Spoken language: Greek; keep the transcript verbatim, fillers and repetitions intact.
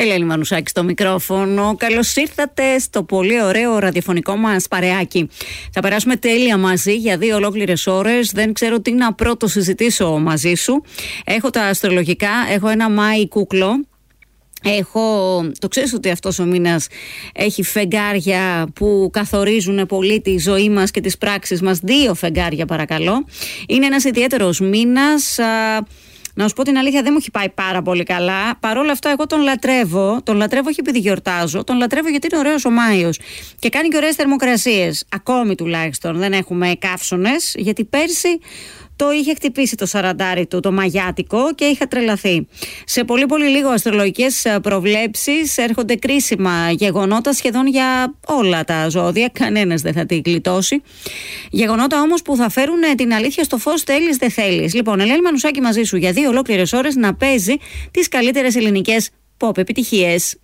Ελένη Μανουσάκη στο μικρόφωνο. Καλώς ήρθατε στο πολύ ωραίο ραδιοφωνικό μας παρεάκι. Θα περάσουμε τέλεια μαζί για δύο ολόκληρες ώρες. Δεν ξέρω τι να πρώτο συζητήσω μαζί σου. Έχω τα αστρολογικά, έχω ένα Μάη κούκλο. Έχω, το ξέρεις ότι αυτός ο μήνας έχει φεγγάρια που καθορίζουν πολύ τη ζωή μας και τις πράξεις μας. Δύο φεγγάρια παρακαλώ. Είναι ένας ιδιαίτερος μήνας. Να σου πω την αλήθεια, δεν μου έχει πάει πάρα πολύ καλά. Παρ' όλα αυτά, εγώ τον λατρεύω. Τον λατρεύω όχι επειδή γιορτάζω. Τον λατρεύω γιατί είναι ωραίος ο Μάιος. Και κάνει και ωραίες θερμοκρασίες. Ακόμη τουλάχιστον δεν έχουμε καύσωνες. Γιατί πέρσι το είχε χτυπήσει το σαραντάρι του, το μαγιάτικο, και είχα τρελαθεί. Σε πολύ πολύ λίγο αστρολογικές προβλέψεις έρχονται κρίσιμα γεγονότα σχεδόν για όλα τα ζώδια. Κανένας δεν θα τη γλιτώσει. Γεγονότα όμως που θα φέρουν την αλήθεια στο φως, θέλεις δεν θέλεις. Λοιπόν, Ελένη Μανουσάκη μαζί σου για δύο ολόκληρες ώρες να παίζει τις καλύτερες ελληνικές pop επιτυχίες.